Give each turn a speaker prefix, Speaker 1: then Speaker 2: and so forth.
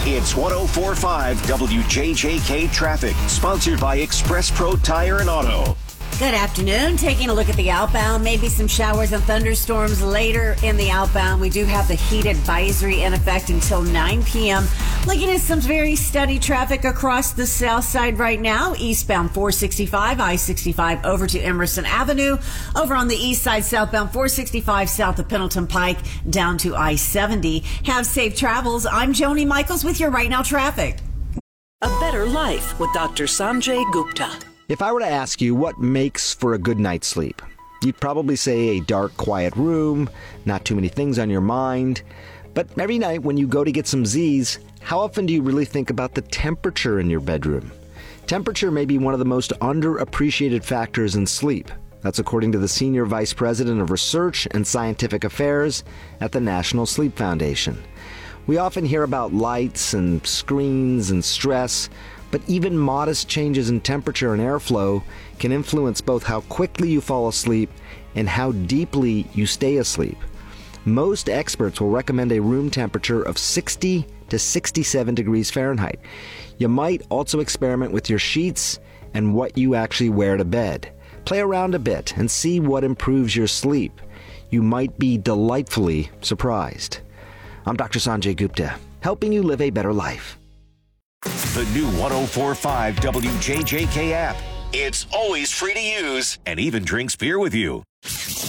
Speaker 1: It's 104.5 WJJK Traffic, sponsored by Express Pro Tire and Auto.
Speaker 2: Good afternoon. Taking a look at the outbound. Maybe some showers and thunderstorms later in the outbound. We do have the heat advisory in effect until 9 p.m. Looking at some very steady traffic across the south side right now. Eastbound 465, I-65 over to Emerson Avenue. Over on the east side, southbound 465 south of Pendleton Pike down to I-70. Have safe travels. I'm Joni Michaels with your Right Now traffic.
Speaker 3: A Better Life with Dr. Sanjay Gupta.
Speaker 4: If I were to ask you what makes for a good night's sleep, you'd probably say a dark, quiet room, not too many things on your mind. But every night when you go to get some Z's, how often do you really think about the temperature in your bedroom? Temperature may be one of the most underappreciated factors in sleep. That's according to the Senior Vice President of Research and Scientific Affairs at the National Sleep Foundation. We often hear about lights and screens and stress, but even modest changes in temperature and airflow can influence both how quickly you fall asleep and how deeply you stay asleep. Most experts will recommend a room temperature of 60 to 67 degrees Fahrenheit. You might also experiment with your sheets and what you actually wear to bed. Play around a bit and see what improves your sleep. You might be delightfully surprised. I'm Dr. Sanjay Gupta, helping you live a better life.
Speaker 1: The new 104.5 WJJK app. It's always free to use and even drinks beer with you.